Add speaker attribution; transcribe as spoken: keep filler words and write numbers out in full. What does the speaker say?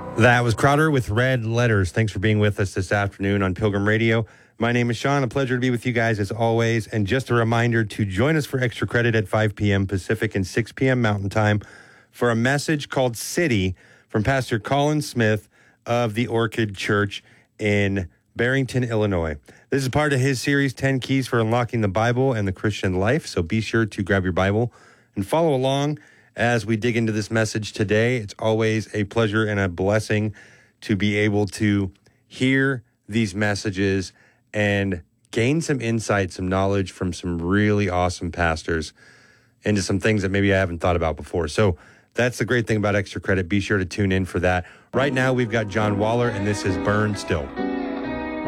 Speaker 1: That was Crowder with Red Letters. Thanks for being with us this afternoon on Pilgrim Radio. My name is Sean. A pleasure to be with you guys as always. And just a reminder to join us for Extra Credit at five p.m. Pacific and six p.m. Mountain Time for a message called City from Pastor Colin Smith of the Orchid Church in Barrington, Illinois. This is part of his series, ten Keys for Unlocking the Bible and the Christian Life. So be sure to grab your Bible and follow along as we dig into this message today. It's always a pleasure and a blessing to be able to hear these messages and gain some insight, some knowledge from some really awesome pastors into some things that maybe I haven't thought about before. So that's the great thing about Extra Credit. Be sure to tune in for that. Right now, we've got John Waller, and this is Burn Still.